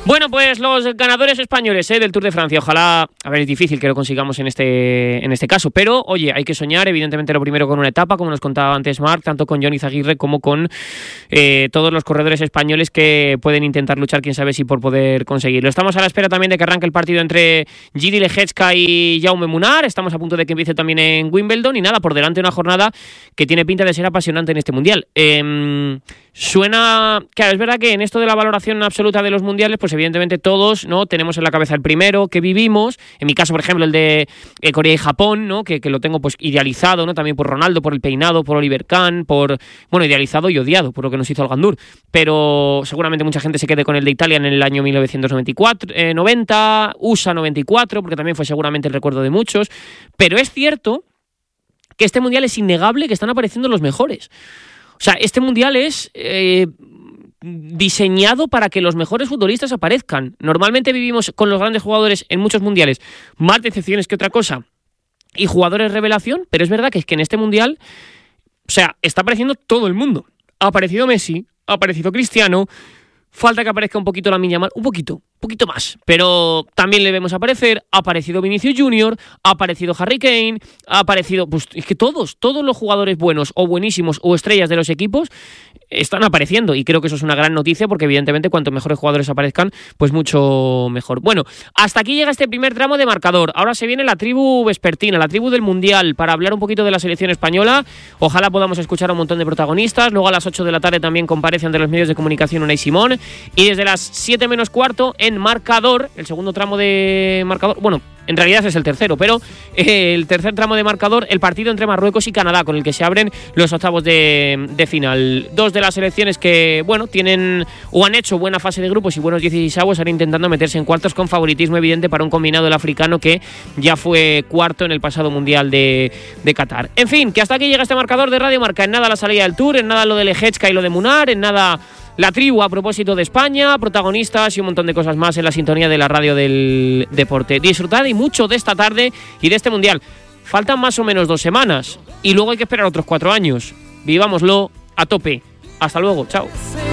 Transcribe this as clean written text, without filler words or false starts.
Bueno, pues los ganadores españoles del Tour de Francia, ojalá, a ver, es difícil que lo consigamos en este caso, pero oye, hay que soñar, evidentemente lo primero con una etapa, como nos contaba antes Marc, tanto con Johnny Izaguirre como con todos los corredores españoles que pueden intentar luchar, quién sabe si por poder conseguirlo. Estamos a la espera también de que arranque el partido entre Giri Lejecka y Jaume Munar, estamos a punto de que empiece también en Wimbledon y nada, por delante una jornada que tiene pinta de ser apasionante en este Mundial. Suena, claro, es verdad que en esto de la valoración absoluta de los mundiales, pues evidentemente todos, ¿no?, tenemos en la cabeza el primero que vivimos, en mi caso, por ejemplo, el de Corea y Japón, ¿no?, que lo tengo pues idealizado, ¿no?, también por Ronaldo, por el peinado, por Oliver Kahn, idealizado y odiado por lo que nos hizo el Gandur, pero seguramente mucha gente se quede con el de Italia en el año 1990, USA 94, porque también fue seguramente el recuerdo de muchos, pero es cierto que este mundial es innegable que están apareciendo los mejores. O sea, este mundial es diseñado para que los mejores futbolistas aparezcan. Normalmente vivimos con los grandes jugadores en muchos mundiales más decepciones que otra cosa y jugadores revelación, pero es verdad que es que en este mundial, o sea, está apareciendo todo el mundo. Ha aparecido Messi, ha aparecido Cristiano, falta que aparezca un poquito Lamine Yamal, un poquito más, pero también le vemos aparecer. Ha aparecido Vinicius Junior, ha aparecido Harry Kane, ha aparecido, pues es que todos los jugadores buenos o buenísimos o estrellas de los equipos están apareciendo, y creo que eso es una gran noticia porque evidentemente cuanto mejores jugadores aparezcan, pues mucho mejor. Bueno, hasta aquí llega este primer tramo de marcador. Ahora se viene la tribu vespertina, la tribu del Mundial, para hablar un poquito de la selección española. Ojalá podamos escuchar a un montón de protagonistas. Luego a las 8 de la tarde también comparece ante los medios de comunicación Unai Simón, y desde las 7 menos cuarto en marcador, el segundo tramo de marcador, bueno, en realidad es el tercero, pero el tercer tramo de marcador, el partido entre Marruecos y Canadá, con el que se abren los octavos de final. Dos de las selecciones que, bueno, tienen o han hecho buena fase de grupos y buenos 16avos, están intentando meterse en cuartos con favoritismo evidente para un combinado del africano que ya fue cuarto en el pasado Mundial de Qatar. En fin, que hasta aquí llega este marcador de Radio Marca. En nada la salida del Tour, en nada lo de Lejecka y lo de Munar, en nada la tribu a propósito de España, protagonistas y un montón de cosas más en la sintonía de la radio del deporte. Disfrutad y mucho de esta tarde y de este Mundial. Faltan más o menos 2 semanas y luego hay que esperar otros 4 años. Vivámoslo a tope. Hasta luego, chao.